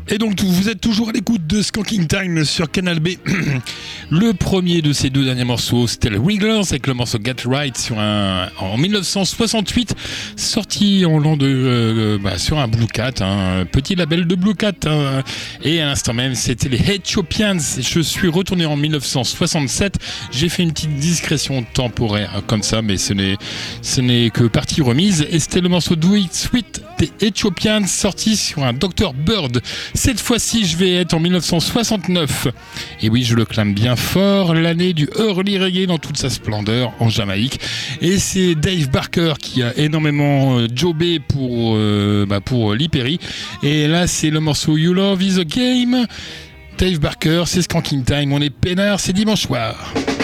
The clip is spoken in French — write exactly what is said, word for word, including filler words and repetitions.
Et donc vous êtes toujours à l'écoute de Skanking Time sur Canal B. Le premier de ces deux derniers morceaux, c'était le Wrigglers avec le morceau Get Right sur un, en dix-neuf cent soixante-huit, sorti en l'an de euh, bah, sur un Blue Cat, un petit label de Blue Cat. Hein. Et à l'instant même, c'était les Ethiopians. Je suis retourné en dix-neuf cent soixante-sept. J'ai fait une petite discrétion temporaire comme ça, mais ce n'est ce n'est que partie remise. Et c'était le morceau Do It Sweet des Ethiopians, sorti sur un docteur Bird. Cette fois-ci, je vais être en dix-neuf cent soixante-neuf. Et oui, je le clame bien fort, l'année du early reggae dans toute sa splendeur en Jamaïque. Et c'est Dave Barker qui a énormément euh, jobé pour, euh, bah pour Lee Perry. Et là, c'est le morceau You Love Is A Game. Dave Barker, c'est Skanking Time. On est peinard, c'est dimanche soir.